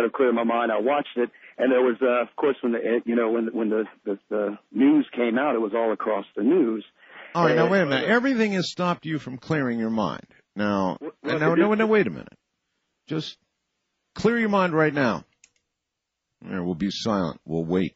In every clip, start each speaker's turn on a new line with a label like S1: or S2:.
S1: of cleared my mind. I watched it, and there was, of course, when the news came out, it was all across the news.
S2: All right, now wait a minute. Everything has stopped you from clearing your mind. Now, no, wait a minute. Just clear your mind right now. There, we'll be silent. We'll wait.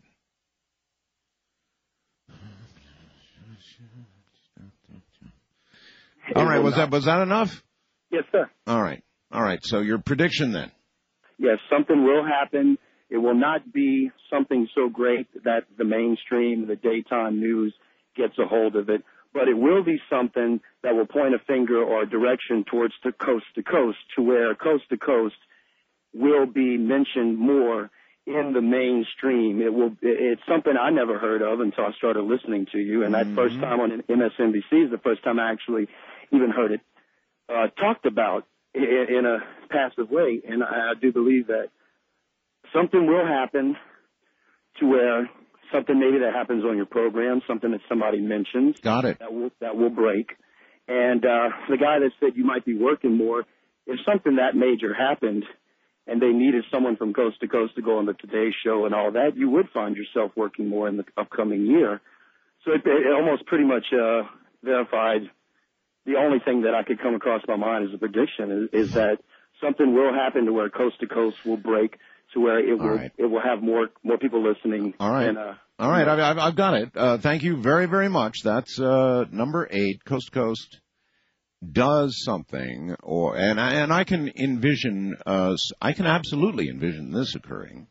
S2: All right, was that enough?
S1: Yes, sir.
S2: All right. So your prediction then?
S1: Yes, something will happen. It will not be something so great that the mainstream, the daytime news gets a hold of it, but it will be something that will point a finger or a direction towards the coast to where coast to coast will be mentioned more in the mainstream. It's something I never heard of until I started listening to you, and that first time on MSNBC is the first time I actually even heard it talked about in a passive way, and I do believe that something will happen to where something maybe that happens on your program, something that somebody mentions.
S2: Got it.
S1: That will break. And the guy that said you might be working more, if something that major happened and they needed someone from coast to coast to go on the Today Show and all that, you would find yourself working more in the upcoming year. So it almost pretty much verified the only thing that I could come across my mind as a prediction is that something will happen to where coast to coast will break to where it will have more people listening.
S2: All right. All right. I've got it. Thank you very, very much. That's number 8, Coast to Coast does something, and I can envision, I can absolutely envision this occurring.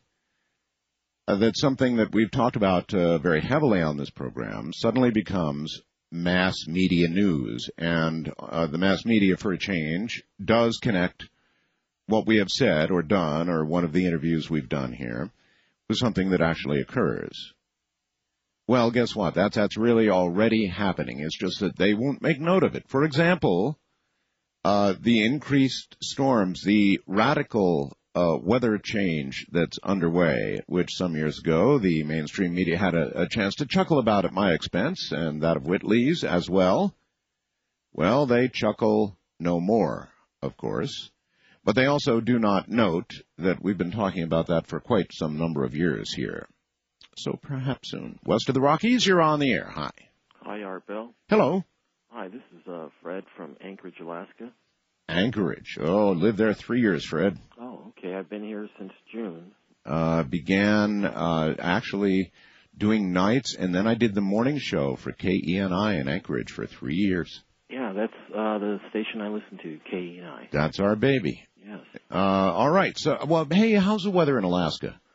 S2: That something that we've talked about very heavily on this program suddenly becomes mass media news, and the mass media, for a change, does connect what we have said or done, or one of the interviews we've done here, with something that actually occurs. Well, guess what? That's really already happening. It's just that they won't make note of it. For example, the increased storms, the radical weather change that's underway, which some years ago the mainstream media had a chance to chuckle about at my expense, and that of Whitley's as well. Well, they chuckle no more, of course. But they also do not note that we've been talking about that for quite some number of years here. So perhaps soon. West of the Rockies, you're on the air. Hi.
S3: Hi, Art Bell.
S2: Hello.
S3: Hi, this is Fred from Anchorage, Alaska.
S2: Anchorage. Oh, lived there 3 years, Fred.
S3: Oh, okay. I've been here since June.
S2: Began actually doing nights, and then I did the morning show for KENI in Anchorage for 3 years.
S3: Yeah, that's the station I listen to, KENI.
S2: That's our baby.
S3: Yes.
S2: All right. So, well, hey, how's the weather in Alaska?